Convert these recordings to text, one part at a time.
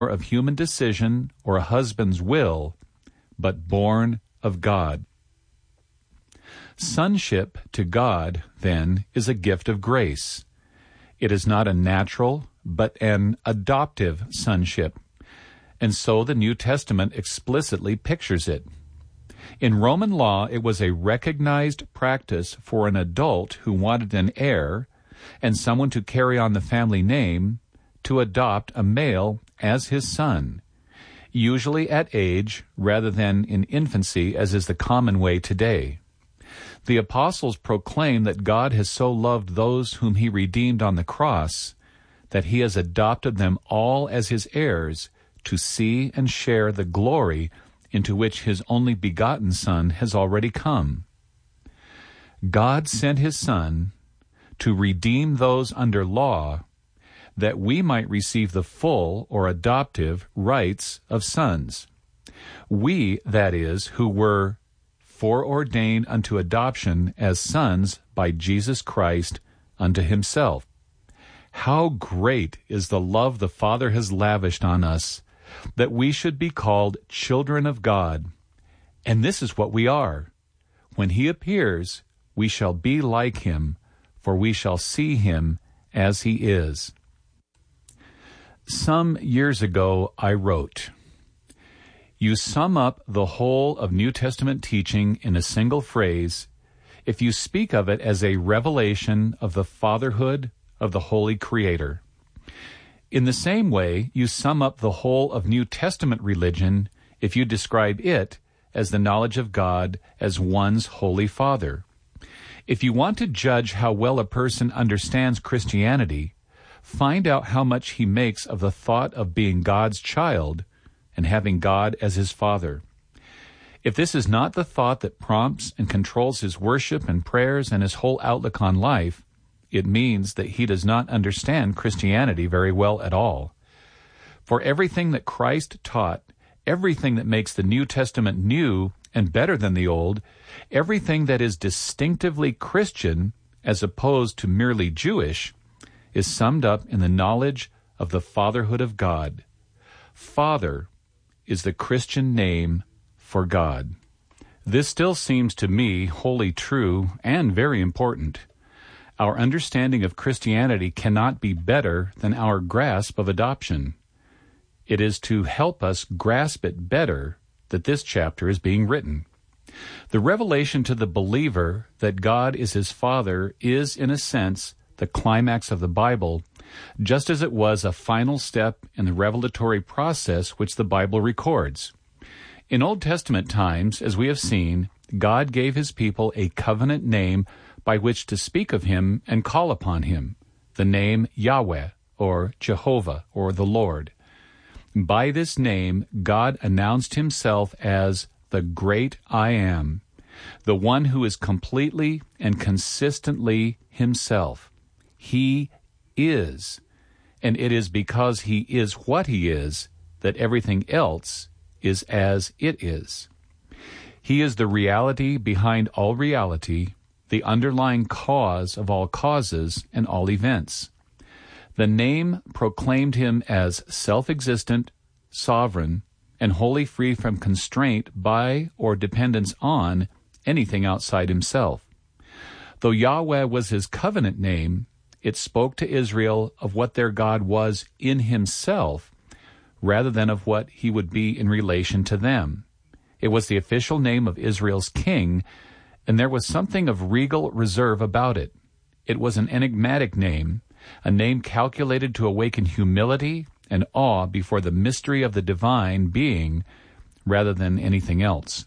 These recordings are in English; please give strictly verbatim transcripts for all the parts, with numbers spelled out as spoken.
of human decision or a husband's will, but born of God. Sonship to God, then, is a gift of grace. It is not a natural, but an adoptive sonship, and so the New Testament explicitly pictures it. In Roman law, it was a recognized practice for an adult who wanted an heir and someone to carry on the family name to adopt a male as his son, usually at age rather than in infancy, as is the common way today. The apostles proclaim that God has so loved those whom he redeemed on the cross that he has adopted them all as his heirs to see and share the glory into which his only begotten Son has already come. God sent his Son to redeem those under law, that we might receive the full or adoptive rights of sons. We, that is, who were foreordained unto adoption as sons by Jesus Christ unto himself. How great is the love the Father has lavished on us, that we should be called children of God. And this is what we are. When he appears, we shall be like him, for we shall see him as he is. Some years ago, I wrote, "You sum up the whole of New Testament teaching in a single phrase if you speak of it as a revelation of the fatherhood of the Holy Creator. In the same way, you sum up the whole of New Testament religion if you describe it as the knowledge of God as one's Holy Father. If you want to judge how well a person understands Christianity, find out how much he makes of the thought of being God's child and having God as his Father. If this is not the thought that prompts and controls his worship and prayers and his whole outlook on life, it means that he does not understand Christianity very well at all. For everything that Christ taught, everything that makes the New Testament new and better than the Old, everything that is distinctively Christian as opposed to merely Jewish, is summed up in the knowledge of the fatherhood of God. Father is the Christian name for God." This still seems to me wholly true and very important. Our understanding of Christianity cannot be better than our grasp of adoption. It is to help us grasp it better that this chapter is being written. The revelation to the believer that God is his Father is, in a sense, the climax of the Bible, just as it was a final step in the revelatory process which the Bible records. In Old Testament times, as we have seen, God gave his people a covenant name by which to speak of him and call upon him, the name Yahweh, or Jehovah, or the Lord. By this name, God announced himself as the great I Am, the one who is completely and consistently himself. He is, and it is because he is what he is that everything else is as it is. He is the reality behind all reality, the underlying cause of all causes and all events. The name proclaimed him as self-existent, sovereign, and wholly free from constraint by or dependence on anything outside himself. Though Yahweh was his covenant name, it spoke to Israel of what their God was in himself, rather than of what he would be in relation to them. It was the official name of Israel's king, and there was something of regal reserve about it. It was an enigmatic name, a name calculated to awaken humility and awe before the mystery of the divine being, rather than anything else.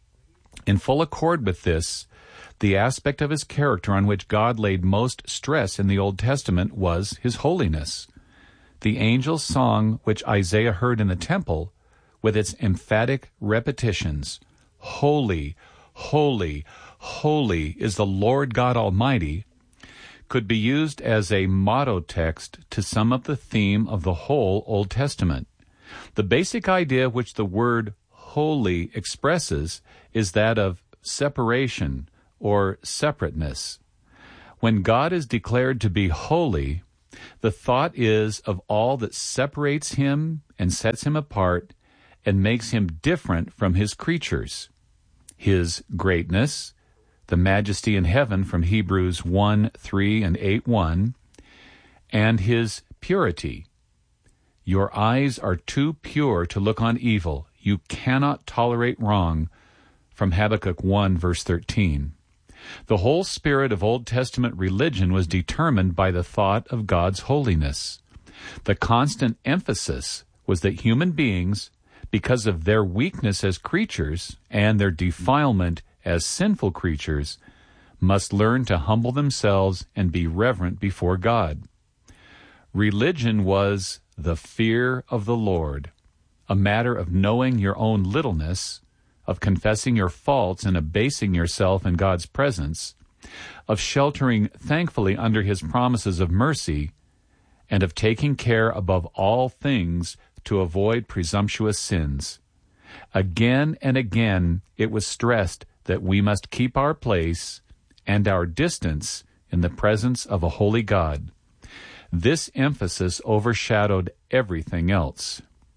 In full accord with this, the aspect of his character on which God laid most stress in the Old Testament was his holiness. The angel's song which Isaiah heard in the temple, with its emphatic repetitions, "Holy, holy, holy is the Lord God Almighty," could be used as a motto text to sum up the theme of the whole Old Testament. The basic idea which the word holy expresses is that of separation or separateness. When God is declared to be holy, the thought is of all that separates him and sets him apart and makes him different from his creatures. His greatness, the majesty in heaven from Hebrews one three and eight one, and his purity. Your eyes are too pure to look on evil. You cannot tolerate wrong, from Habakkuk one verse thirteen. The whole spirit of Old Testament religion was determined by the thought of God's holiness. The constant emphasis was that human beings, because of their weakness as creatures and their defilement as sinful creatures, must learn to humble themselves and be reverent before God. Religion was the fear of the Lord, a matter of knowing your own littleness, of confessing your faults and abasing yourself in God's presence, of sheltering thankfully under his promises of mercy, and of taking care above all things to avoid presumptuous sins. Again and again it was stressed that we must keep our place and our distance in the presence of a holy God. This emphasis overshadowed everything else.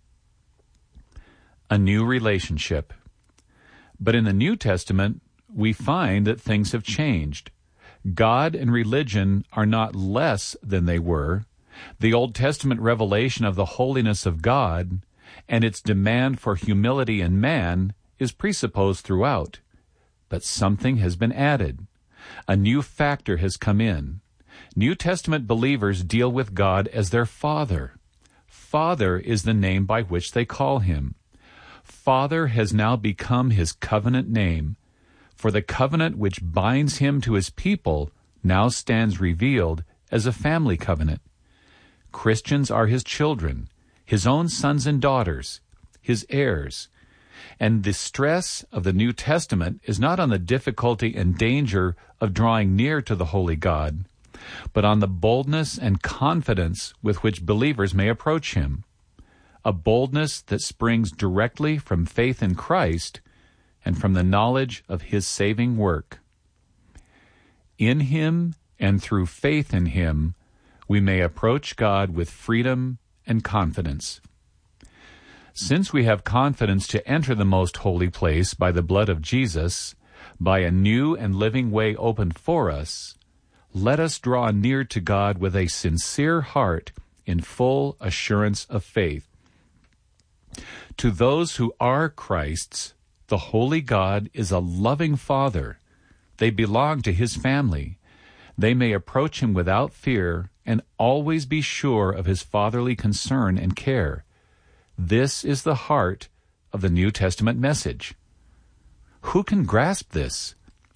A new relationship. But in the New Testament, we find that things have changed. God and religion are not less than they were. The Old Testament revelation of the holiness of God and its demand for humility in man is presupposed throughout. But something has been added. A new factor has come in. New Testament believers deal with God as their Father. Father is the name by which they call him. Father has now become his covenant name, for the covenant which binds him to his people now stands revealed as a family covenant. Christians are his children, his own sons and daughters, his heirs. And the stress of the New Testament is not on the difficulty and danger of drawing near to the holy God, but on the boldness and confidence with which believers may approach him. A boldness that springs directly from faith in Christ and from the knowledge of his saving work. In him and through faith in him, we may approach God with freedom and confidence. Since we have confidence to enter the most holy place by the blood of Jesus, by a new and living way opened for us, let us draw near to God with a sincere heart in full assurance of faith. To those who are Christ's, the holy God is a loving Father. They belong to his family. They may approach him without fear and always be sure of his fatherly concern and care. This is the heart of the New Testament message. Who can grasp this?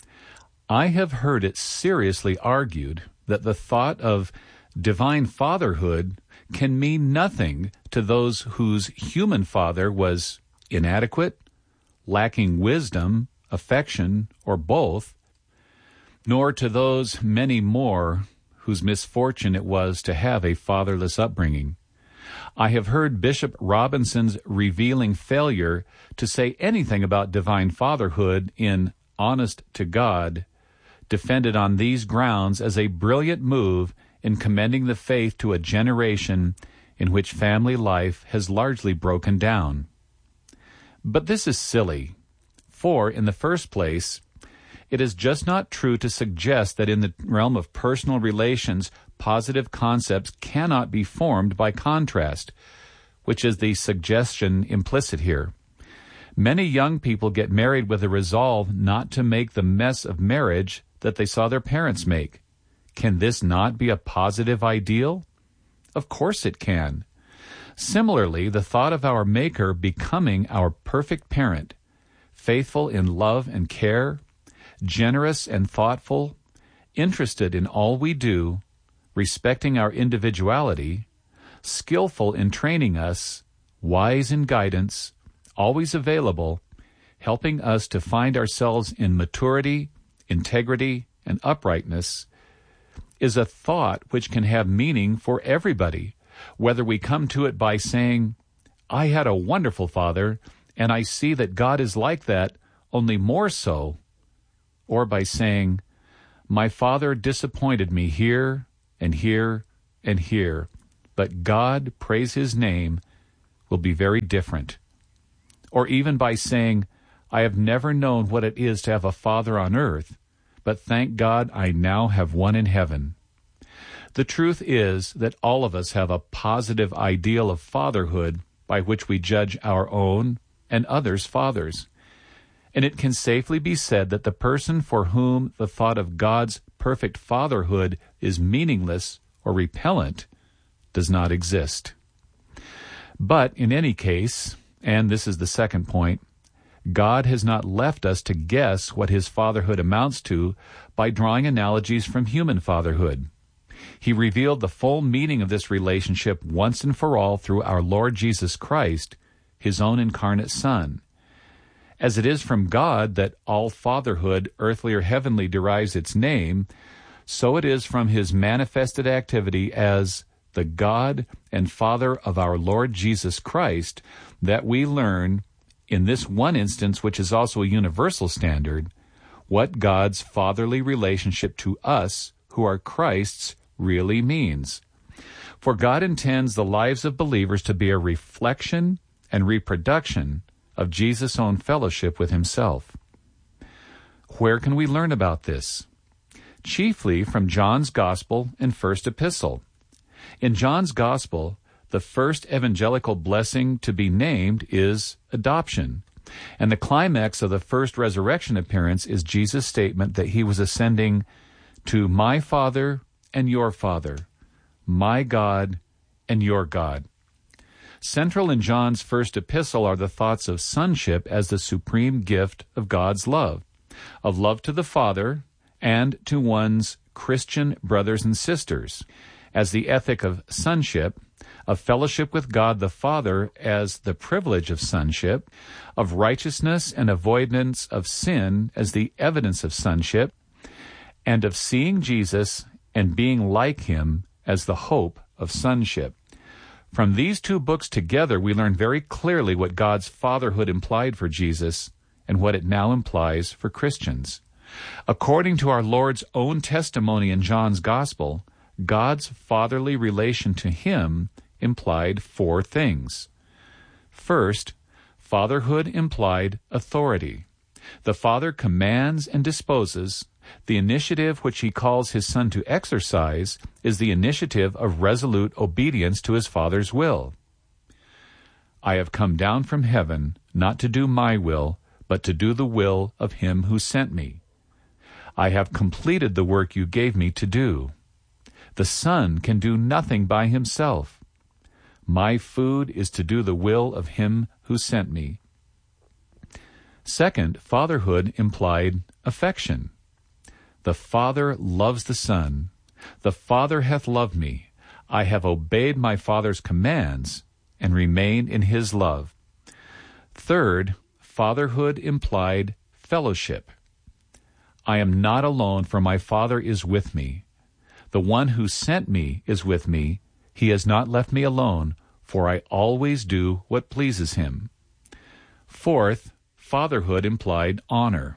I have heard it seriously argued that the thought of divine fatherhood can mean nothing to those whose human father was inadequate, lacking wisdom, affection, or both, nor to those many more whose misfortune it was to have a fatherless upbringing. I have heard Bishop Robinson's revealing failure to say anything about divine fatherhood in Honest to God defended on these grounds as a brilliant move in commending the faith to a generation in which family life has largely broken down. But this is silly, for, in the first place, it is just not true to suggest that in the realm of personal relations, positive concepts cannot be formed by contrast, which is the suggestion implicit here. Many young people get married with a resolve not to make the mess of marriage that they saw their parents make. Can this not be a positive ideal? Of course it can. Similarly, the thought of our Maker becoming our perfect parent, faithful in love and care, generous and thoughtful, interested in all we do, respecting our individuality, skillful in training us, wise in guidance, always available, helping us to find ourselves in maturity, integrity, and uprightness, is a thought which can have meaning for everybody, whether we come to it by saying, I had a wonderful father, and I see that God is like that, only more so, or by saying, my father disappointed me here and here and here, but God, praise his name, will be very different. Or even by saying, I have never known what it is to have a father on earth, but thank God I now have one in heaven. The truth is that all of us have a positive ideal of fatherhood by which we judge our own and others' fathers. And it can safely be said that the person for whom the thought of God's perfect fatherhood is meaningless or repellent does not exist. But in any case, and this is the second point, God has not left us to guess what his fatherhood amounts to by drawing analogies from human fatherhood. He revealed the full meaning of this relationship once and for all through our Lord Jesus Christ, his own incarnate Son. As it is from God that all fatherhood, earthly or heavenly, derives its name, so it is from his manifested activity as the God and Father of our Lord Jesus Christ that we learn, in this one instance, which is also a universal standard, what God's fatherly relationship to us, who are Christ's, really means. For God intends the lives of believers to be a reflection and reproduction of Jesus' own fellowship with himself. Where can we learn about this? Chiefly from John's Gospel and First Epistle. In John's Gospel, the first evangelical blessing to be named is adoption. And the climax of the first resurrection appearance is Jesus' statement that he was ascending to my Father and your Father, my God and your God. Central in John's first epistle are the thoughts of sonship as the supreme gift of God's love, of love to the Father and to one's Christian brothers and sisters, as the ethic of sonship, of fellowship with God the Father as the privilege of sonship, of righteousness and avoidance of sin as the evidence of sonship, and of seeing Jesus and being like him as the hope of sonship. From these two books together, we learn very clearly what God's fatherhood implied for Jesus and what it now implies for Christians. According to our Lord's own testimony in John's Gospel, God's fatherly relation to him implied four things. First, fatherhood implied authority. The Father commands and disposes. The initiative which he calls his Son to exercise is the initiative of resolute obedience to his Father's will. I have come down from heaven not to do my will, but to do the will of him who sent me. I have completed the work you gave me to do. The Son can do nothing by himself. My food is to do the will of him who sent me. Second, fatherhood implied affection. The Father loves the Son. The Father hath loved me. I have obeyed my Father's commands and remained in his love. Third, fatherhood implied fellowship. I am not alone, for my Father is with me. The one who sent me is with me. He has not left me alone, for I always do what pleases him. Fourth, fatherhood implied honor.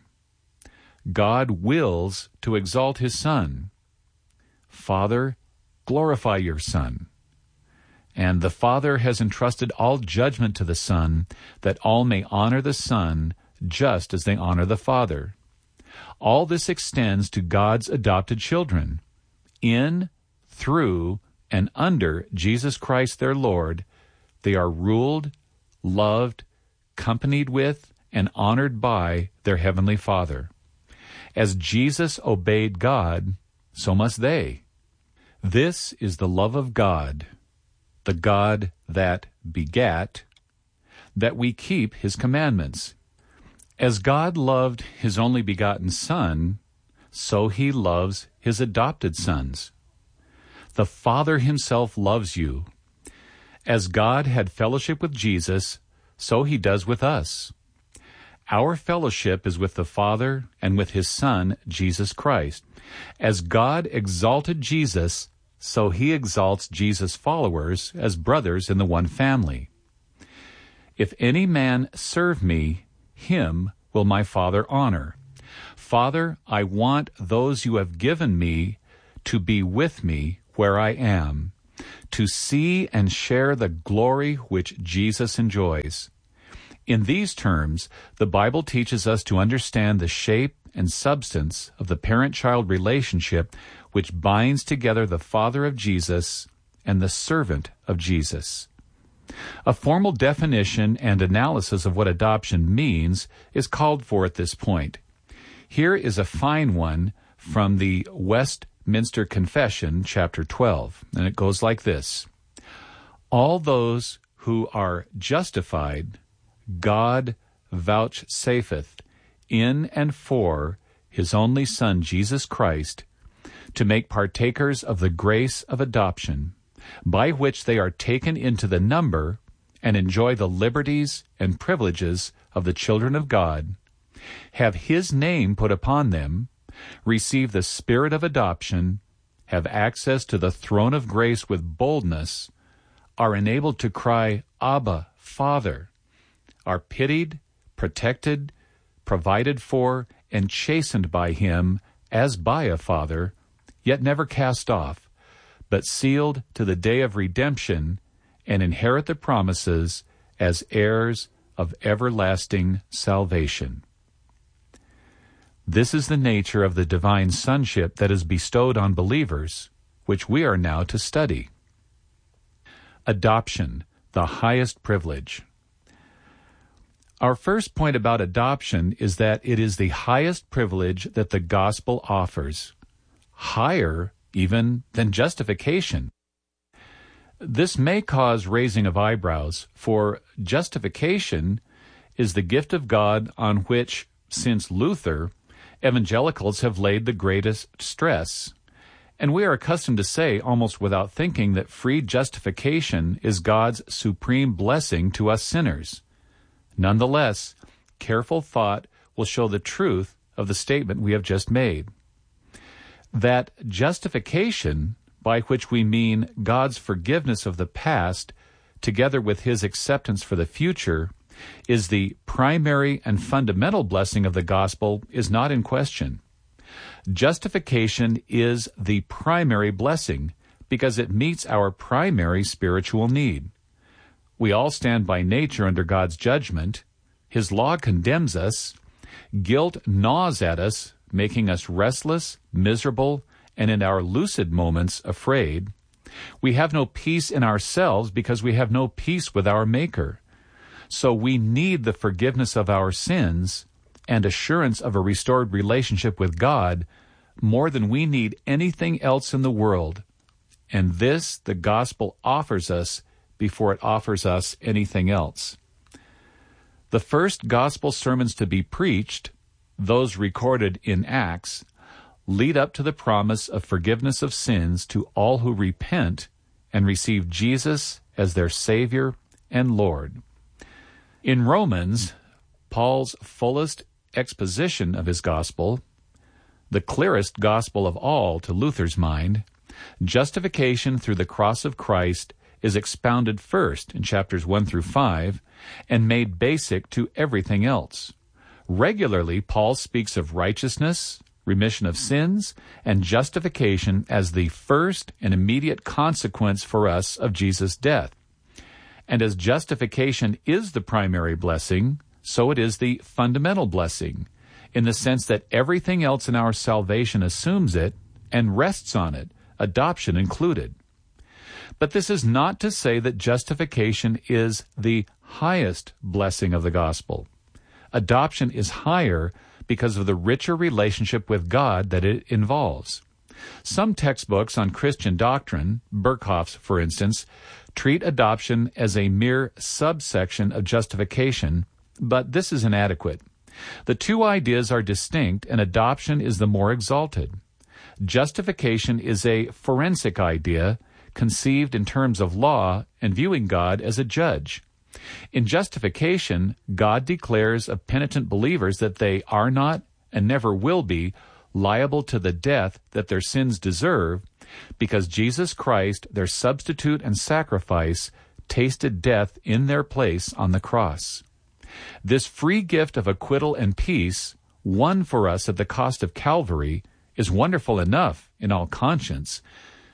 God wills to exalt his Son. Father, glorify your Son. And the Father has entrusted all judgment to the Son, that all may honor the Son just as they honor the Father. All this extends to God's adopted children. In, through, and under Jesus Christ their Lord, they are ruled, loved, companied with, and honored by their Heavenly Father. As Jesus obeyed God, so must they. This is the love of God, the God that begat, that we keep his commandments. As God loved his only begotten Son, so he loves his adopted sons. The Father himself loves you. As God had fellowship with Jesus, so he does with us. Our fellowship is with the Father and with his Son, Jesus Christ. As God exalted Jesus, so he exalts Jesus' followers as brothers in the one family. If any man serve me, him will my Father honor. Father, I want those you have given me to be with me where I am, to see and share the glory which Jesus enjoys. In these terms, the Bible teaches us to understand the shape and substance of the parent-child relationship which binds together the Father of Jesus and the servant of Jesus. A formal definition and analysis of what adoption means is called for at this point. Here is a fine one from the Westminster Confession, chapter twelve, and it goes like this. All those who are justified, God vouchsafeth in and for his only Son, Jesus Christ, to make partakers of the grace of adoption, by which they are taken into the number and enjoy the liberties and privileges of the children of God, have his name put upon them, receive the spirit of adoption, have access to the throne of grace with boldness, are enabled to cry, Abba, Father, are pitied, protected, provided for, and chastened by him as by a father, yet never cast off, but sealed to the day of redemption, and inherit the promises as heirs of everlasting salvation. This is the nature of the divine sonship that is bestowed on believers, which we are now to study. Adoption, the highest privilege. Our first point about adoption is that it is the highest privilege that the gospel offers, higher even than justification. This may cause raising of eyebrows, for justification is the gift of God on which, since Luther, evangelicals have laid the greatest stress. And we are accustomed to say, almost without thinking, that free justification is God's supreme blessing to us sinners. Nonetheless, careful thought will show the truth of the statement we have just made. That justification, by which we mean God's forgiveness of the past, together with his acceptance for the future, is the primary and fundamental blessing of the gospel, is not in question. Justification is the primary blessing because it meets our primary spiritual need. We all stand by nature under God's judgment. His law condemns us. Guilt gnaws at us, making us restless, miserable, and in our lucid moments, afraid. We have no peace in ourselves because we have no peace with our Maker. So we need the forgiveness of our sins and assurance of a restored relationship with God more than we need anything else in the world. And this the gospel offers us before it offers us anything else. The first gospel sermons to be preached, those recorded in Acts, lead up to the promise of forgiveness of sins to all who repent and receive Jesus as their Savior and Lord. In Romans, Paul's fullest exposition of his gospel, the clearest gospel of all to Luther's mind, justification through the cross of Christ is expounded first in chapters one through five and made basic to everything else. Regularly, Paul speaks of righteousness, remission of sins, and justification as the first and immediate consequence for us of Jesus' death. And as justification is the primary blessing, so it is the fundamental blessing, in the sense that everything else in our salvation assumes it and rests on it, adoption included. But this is not to say that justification is the highest blessing of the gospel. Adoption is higher because of the richer relationship with God that it involves. Some textbooks on Christian doctrine, Berkhoff's for instance, treat adoption as a mere subsection of justification, but this is inadequate. The two ideas are distinct, and adoption is the more exalted. Justification is a forensic idea, conceived in terms of law and viewing God as a judge. In justification, God declares of penitent believers that they are not and never will be liable to the death that their sins deserve because Jesus Christ, their substitute and sacrifice, tasted death in their place on the cross. This free gift of acquittal and peace, won for us at the cost of Calvary, is wonderful enough in all conscience,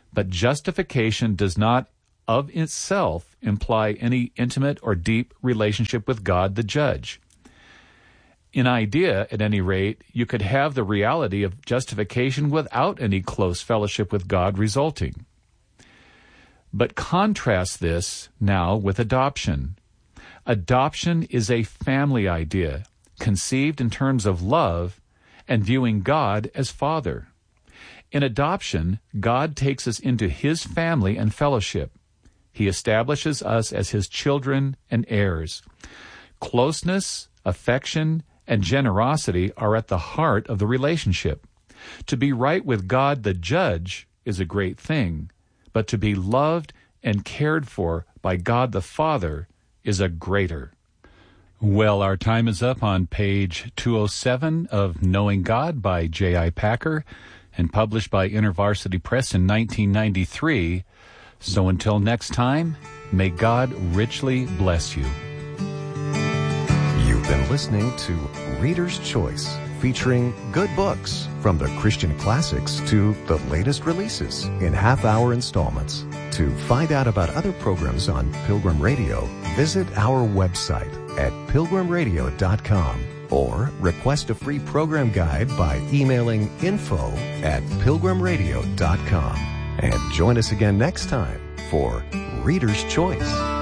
but justification does not of itself imply any intimate or deep relationship with God the judge. In idea, at any rate, you could have the reality of justification without any close fellowship with God resulting. But contrast this now with adoption. Adoption is a family idea, conceived in terms of love and viewing God as Father. In adoption, God takes us into His family and fellowship. He establishes us as His children and heirs. Closeness, affection, and generosity are at the heart of the relationship. To be right with God the judge is a great thing, but to be loved and cared for by God the Father is a greater. Well, our time is up on page two oh seven of Knowing God by J I Packer and published by InterVarsity Press in nineteen ninety-three. So until next time, may God richly bless you. You've been listening to Reader's Choice, featuring good books from the Christian classics to the latest releases in half-hour installments. To find out about other programs on Pilgrim Radio, visit our website at pilgrim radio dot com or request a free program guide by emailing info at pilgrim radio dot com. And join us again next time for Reader's Choice.